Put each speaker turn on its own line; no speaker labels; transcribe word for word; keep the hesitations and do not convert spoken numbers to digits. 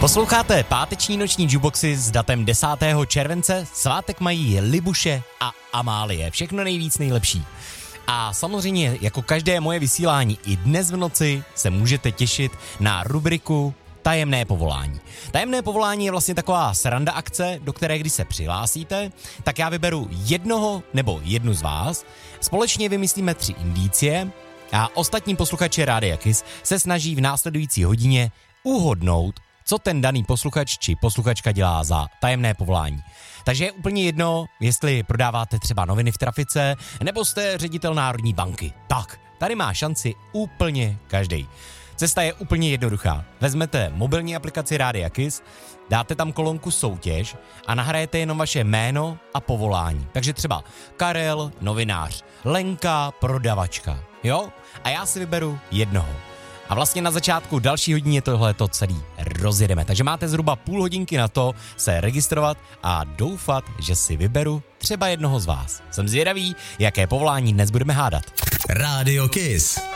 Posloucháte páteční noční jukeboxy s datem desátého července. Svátek mají Libuše a Amálie. Všechno nejvíc nejlepší. A samozřejmě, jako každé moje vysílání, i dnes v noci se můžete těšit na rubriku Tajemné povolání. Tajemné povolání je vlastně taková sranda akce, do které když se přihlásíte, tak já vyberu jednoho nebo jednu z vás, společně vymyslíme tři indicie a ostatní posluchači Rádia Kiss se snaží v následující hodině uhodnout, co ten daný posluchač či posluchačka dělá za tajemné povolání. Takže je úplně jedno, jestli prodáváte třeba noviny v trafice, nebo jste ředitel Národní banky. Tak, tady má šanci úplně každý. Cesta je úplně jednoduchá. Vezmete mobilní aplikaci Rádia Kiss, dáte tam kolonku soutěž a nahrajete jenom vaše jméno a povolání. Takže třeba Karel, novinář, Lenka, prodavačka. Jo? A já si vyberu jednoho. A vlastně na začátku další hodině tohleto celý rozjedeme. Takže máte zhruba půl hodinky na to se registrovat a doufat, že si vyberu třeba jednoho z vás. Jsem zvědavý, jaké povolání dnes budeme hádat.
Rádio Kiss.